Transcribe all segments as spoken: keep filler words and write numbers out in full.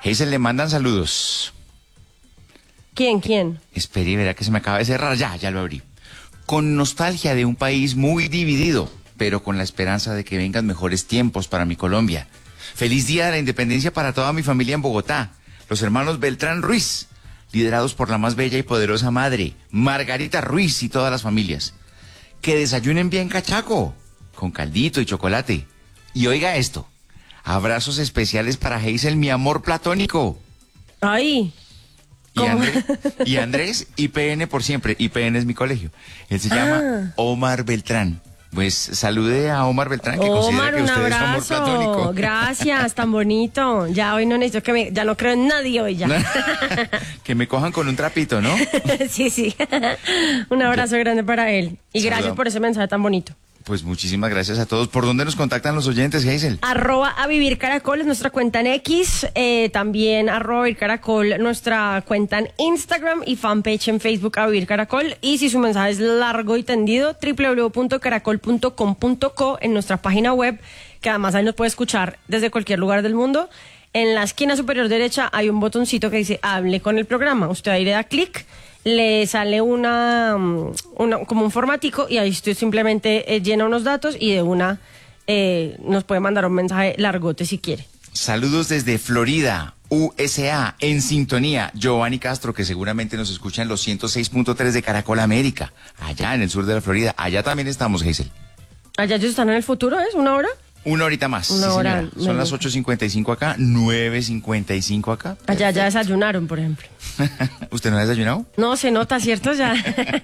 Hazel, le mandan saludos. ¿Quién, quién? Espere y verá que se me acaba de cerrar. Ya, ya lo abrí. Con nostalgia de un país muy dividido, pero con la esperanza de que vengan mejores tiempos para mi Colombia. Feliz Día de la Independencia para toda mi familia en Bogotá. Los hermanos Beltrán Ruiz, liderados por la más bella y poderosa madre, Margarita Ruiz, y todas las familias. Que desayunen bien cachaco, con caldito y chocolate. Y oiga esto, abrazos especiales para Hazel, mi amor platónico. Ay. Y Andrés, y Andrés, I P N por siempre. I P N es mi colegio. Él se llama Ah. Omar Beltrán. Pues salude a Omar Beltrán, que Omar, considera que un usted es su amor abrazo. platónico. Gracias, tan bonito. Ya hoy no necesito que me... Ya no creo en nadie hoy ya. Que me cojan con un trapito, ¿no? Sí, sí. Un abrazo grande para él. Y Saluda. gracias por ese mensaje tan bonito. Pues muchísimas gracias a todos. ¿Por dónde nos contactan los oyentes, Hazel? Arroba a Vivir Caracol es nuestra cuenta en X, eh, también arroba Vivir Caracol nuestra cuenta en Instagram y fanpage en Facebook a Vivir Caracol. Y si su mensaje es largo y tendido, doble u doble u doble u punto caracol punto com punto co en nuestra página web, que además ahí nos puede escuchar desde cualquier lugar del mundo. En la esquina superior derecha hay un botoncito que dice hable con el programa. Usted ahí le da clic, le sale una, una como un formatico y ahí usted simplemente eh, llena unos datos y de una eh, nos puede mandar un mensaje largote si quiere. Saludos desde Florida, U S A, en sintonía. Giovanni Castro, que seguramente nos escucha en los ciento seis punto tres de Caracol América, allá en el sur de la Florida. Allá también estamos, Hazel. ¿Allá ellos están en el futuro, es? ¿Una hora? Una horita más. Una sí, hora señora. Son menos. las ocho cincuenta y cinco acá, nueve cincuenta y cinco acá. Allá ya desayunaron, por ejemplo. ¿Usted no ha desayunado? No, se nota, ¿cierto? Ya.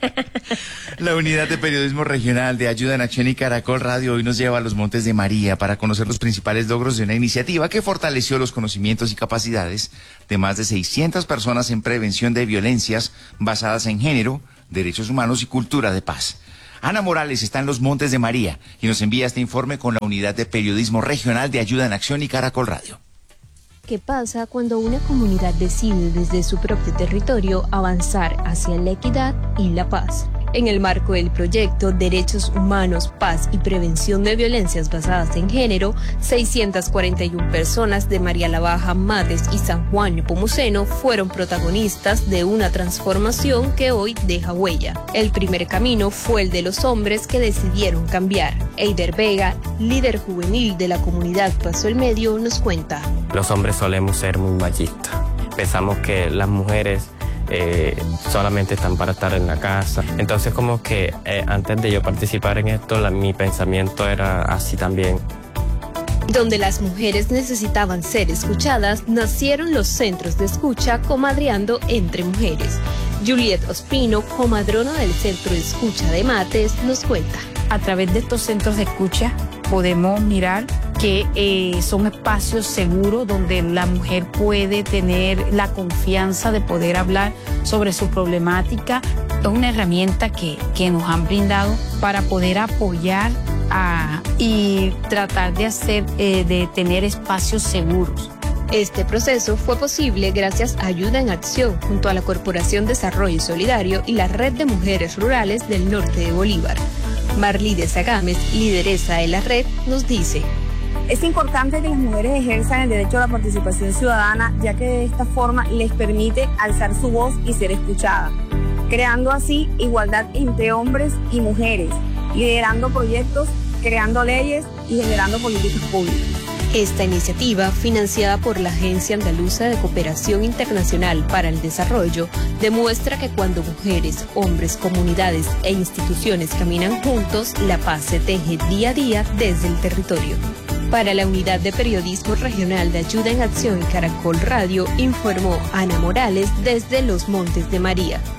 La Unidad de Periodismo Regional de Ayuda en Acción y Caracol Radio hoy nos lleva a los Montes de María para conocer los principales logros de una iniciativa que fortaleció los conocimientos y capacidades de más de seiscientas personas en prevención de violencias basadas en género, derechos humanos y cultura de paz. Ana Morales está en los Montes de María y nos envía este informe con la Unidad de Periodismo Regional de Ayuda en Acción y Caracol Radio. ¿Qué pasa cuando una comunidad decide desde su propio territorio avanzar hacia la equidad y la paz? En el marco del proyecto Derechos Humanos, Paz y Prevención de Violencias Basadas en Género, seiscientas cuarenta y una personas de María la Baja, Mates y San Juan Nepomuceno fueron protagonistas de una transformación que hoy deja huella. El primer camino fue el de los hombres que decidieron cambiar. Eider Vega, líder juvenil de la comunidad Paso el Medio, nos cuenta. Los hombres solemos ser muy machistas. Pensamos que las mujeres Eh, solamente están para estar en la casa. Entonces como que eh, antes de yo participar en esto, la, mi pensamiento era así también. Donde las mujeres necesitaban ser escuchadas, nacieron los centros de escucha Comadreando entre Mujeres. Juliet Ospino, comadrona del Centro de Escucha de Mates, nos cuenta. A través de estos centros de escucha podemos mirar que eh, son espacios seguros donde la mujer puede tener la confianza de poder hablar sobre su problemática. Es una herramienta que, que nos han brindado para poder apoyar a, y tratar de hacer, eh, de tener espacios seguros. Este proceso fue posible gracias a Ayuda en Acción junto a la Corporación Desarrollo Solidario y la Red de Mujeres Rurales del Norte de Bolívar. Marlides Agames, lideresa de la red, nos dice: es importante que las mujeres ejerzan el derecho a la participación ciudadana, ya que de esta forma les permite alzar su voz y ser escuchadas, creando así igualdad entre hombres y mujeres, liderando proyectos, creando leyes y generando políticas públicas. Esta iniciativa, financiada por la Agencia Andaluza de Cooperación Internacional para el Desarrollo, demuestra que cuando mujeres, hombres, comunidades e instituciones caminan juntos, la paz se teje día a día desde el territorio. Para la Unidad de Periodismo Regional de Ayuda en Acción y Caracol Radio, informó Ana Morales desde los Montes de María.